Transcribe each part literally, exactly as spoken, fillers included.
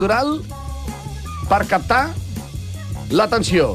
natural per captar l'atenció.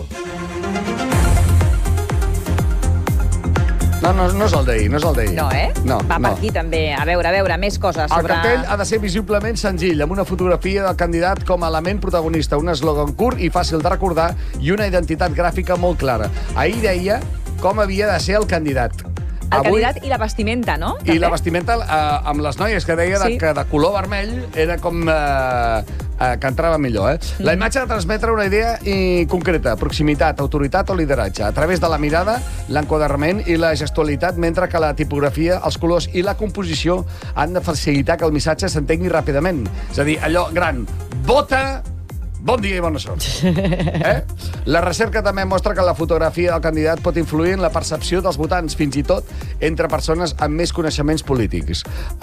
No, no, no és el d'ahir, no és el d'ahir. No, eh? No, Va no. per aquí també. A veure, a veure, més coses sobre... El cartell ha de ser visiblement senzill, amb una fotografia del candidat com a element protagonista, un eslògan curt i fàcil de recordar i una identitat gràfica molt clara. Ahir deia com havia de ser el candidat. El Avui... candidat i la vestimenta, no? I també? la vestimenta eh, amb les noies, que deia sí. de, que de color vermell era com... Eh, eh, que entrava millor, eh? Mm. La imatge ha de transmetre una idea i concreta, proximitat, autoritat o lideratge, a través de la mirada, l'enquadrament i la gestualitat, mentre que la tipografia, els colors i la composició han de facilitar que el missatge s'entengui ràpidament. És a dir, allò gran, vota... Bon dia i bona sort. Eh? La recerca també mostra que la fotografia del candidat pot influir en la percepció dels votants, fins i tot entre persones amb més coneixements polítics.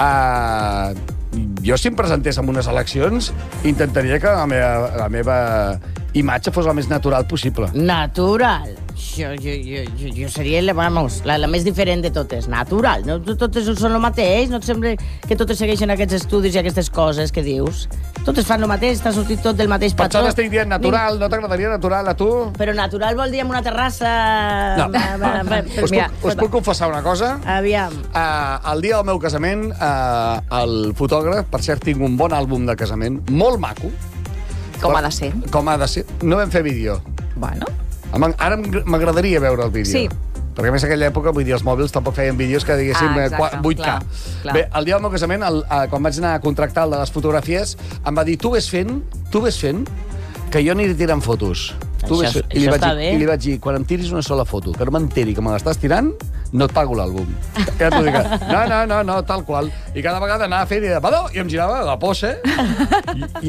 Uh, jo, si em presentés en unes eleccions, intentaria que la meva, la meva imatge fos la més natural possible. Natural? Jo, jo, jo, jo, jo seria la, vamos, la, la més diferent de totes. Natural. No, totes són el mateix. No et sembla que totes segueixen aquests estudis i aquestes coses que dius? Totes fan el mateix, t'ha sortit tot del mateix per patró. Per això t'estic dient natural. No t'agradaria natural a tu? Però natural vol dir en una terrassa... No. Us, Mira, puc, us puc confessar una cosa? Aviam. Uh, el dia del meu casament, uh, el fotògraf, per cert, tinc un bon àlbum de casament, molt maco. Com ha de ser. Com ha de ser. No vam fer vídeo. Bueno... Ara m'agradaria veure el vídeo. Sí. Perquè a més aquella època, vull dir, els mòbils tampoc feien vídeos que diguéssim ah, vuit K. Clar, clar. Bé, el dia del meu casament, el, quan vaig anar a contractar el de les fotografies, em va dir, tu ves fent, tu ves fent, que jo aniré tirant fotos. Tu això ves, i, li vaig està dir, bé. I li vaig dir, quan em tiris una sola foto, que no m'enteri que me l'estàs tirant, no et pago l'àlbum. Ja t'ho dic. No, no, no, no, tal qual. I cada vegada anava fent i de padó, i em girava la posa. I, i...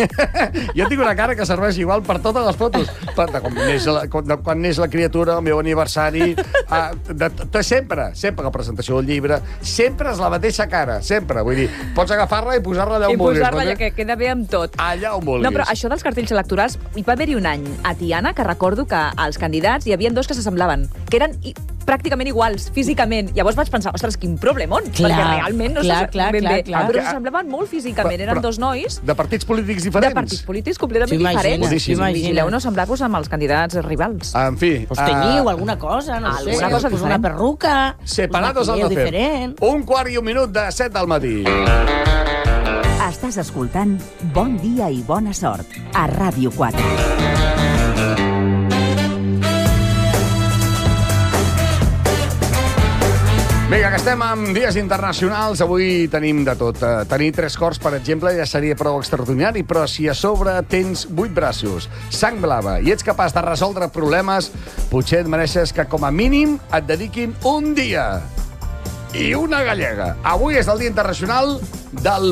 jo tinc una cara que serveix igual per totes les fotos. Per, de, quan, neix la, de, quan neix la criatura, el meu aniversari... Uh, de, de, sempre, sempre la presentació del llibre, sempre és la mateixa cara, sempre. Vull dir, pots agafar-la i posar-la allà on vulguis. I posar-la allà, que queda bé amb tot. Allà on vulguis. No, però això dels cartells electorals, hi va haver-hi un any a Tiana que recordo que als candidats hi havia dos que s'assemblaven, que eren i, pràcticament iguals, físicament. Llavors vaig pensar, ostres, quin problememon, clar, perquè realment no clar, clar, ben clar, bé. clar. Però s'assemblaven molt físicament, eren però, dos nois... De partits polítics diferents. De partits polítics completament diferents. Vigileu no semblar-vos amb els candidats rivals. En fi... Pues tenyiu uh, alguna cosa, no alguna sé. Cosa pues una perruca. Separados al nacer. Diferent. Un quart i un minut de set del matí. Estàs escoltant Bon dia i bona sort a Ràdio quatre. Vinga, que estem amb dies internacionals. Avui tenim de tot. Uh, tenir tres cors, per exemple, ja seria prou extraordinari, però si a sobre tens vuit braços, sang blava i ets capaç de resoldre problemes, potser et mereixes que, com a mínim, et dediquin un dia. I una gallega. Avui és el Dia Internacional del